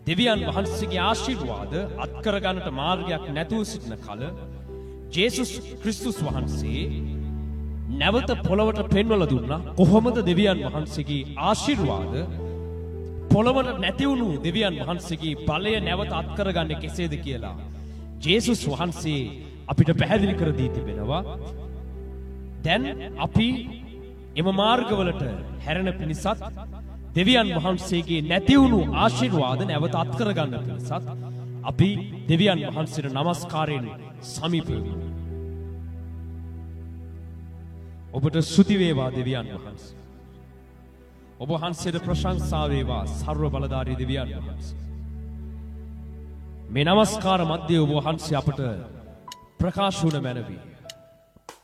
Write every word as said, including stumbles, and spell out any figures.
දෙවියන් වහන්සේගේ ආශිර්වාද අත්කර ගන්නට මාර්ගයක් නැතුව සිටින කල ජේසුස් ක්‍රිස්තුස් වහන්සේ නැවත පොළවට පෙන්වලා දුන්නා කොහොමද දෙවියන් වහන්සේගේ ආශිර්වාද පොළවට නැති වුණු දෙවියන් වහන්සේගේ බලය නැවත අත්කර ගන්නේ කෙසේද කියලා ජේසුස් වහන්සේ අපිට පැහැදිලි කර දී තිබෙනවා. දැන් අපි එම මාර්ගවලට හැරෙන පිණිසත් දෙවියන් වහන්සේගේ නැති වුණු ආශිර්වාද නැවත අත්කර ගන්න පිණිසත් අපි දෙවියන් වහන්සේට নমස්කාරයෙන් සමීප වෙමු. ඔබට ස්තුති වේවා දෙවියන් වහන්සේ. ඔබ වහන්සේට ප්‍රශංසා වේවා සර්ව බලධාරී දෙවියන් වහන්සේ. මේ নমස්කාර මැද්දේ ඔබ වහන්සේ අපට ප්‍රකාශ වුණ මැනවි.